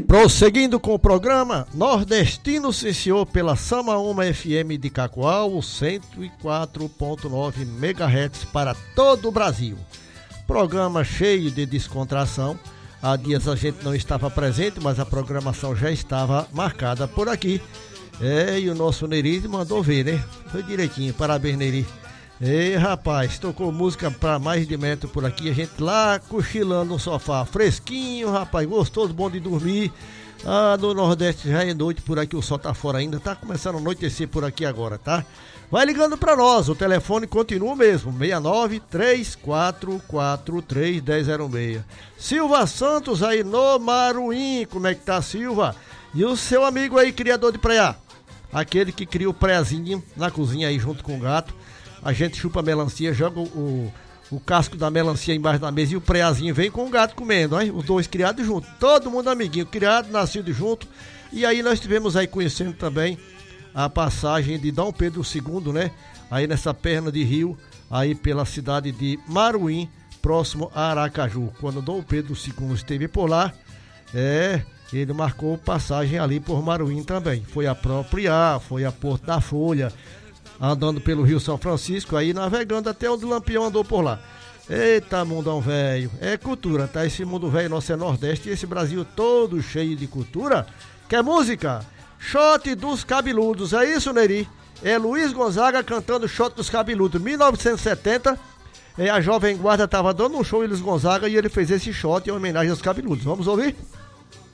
Prosseguindo com o programa, Nordestino se senhor pela Samaúma FM de Cacoal, 104.9 MHz para todo o Brasil. Programa cheio de descontração. Há dias a gente não estava presente, mas a programação já estava marcada por aqui. E o nosso Neri mandou ver, né? Foi direitinho, parabéns, Neri. Rapaz, tocou música pra mais de metro por aqui, a gente lá cochilando no sofá, fresquinho, rapaz, gostoso, bom de dormir. No Nordeste já é noite por aqui, o sol tá fora ainda, tá começando a anoitecer por aqui agora, tá? Vai ligando pra nós, o telefone continua o mesmo, 69-3443-1006. Silva Santos aí no Maruim, como é que tá, Silva? E o seu amigo aí, criador de preá, aquele que cria o preazinho na cozinha aí junto com o gato. A gente chupa a melancia, joga o casco da melancia embaixo da mesa e o preazinho vem com o gato comendo, hein? Os dois criados juntos, todo mundo amiguinho, criado, nascido junto. E aí nós tivemos aí conhecendo também a passagem de Dom Pedro II, né? Aí nessa perna de rio, aí pela cidade de Maruim, próximo a Aracaju. Quando Dom Pedro II esteve por lá, ele marcou passagem ali por Maruim também. Foi a própria, foi a Porto da Folha, andando pelo Rio São Francisco, aí navegando até onde o Lampião andou por lá. Eita, mundão velho, é cultura, tá? Esse mundo velho nosso é Nordeste e esse Brasil todo cheio de cultura. Quer música? Shot dos Cabeludos, é isso, Neri? É Luiz Gonzaga cantando Shot dos Cabeludos, 1970. A Jovem Guarda tava dando um show em Luiz Gonzaga e ele fez esse shot em homenagem aos cabeludos. Vamos ouvir?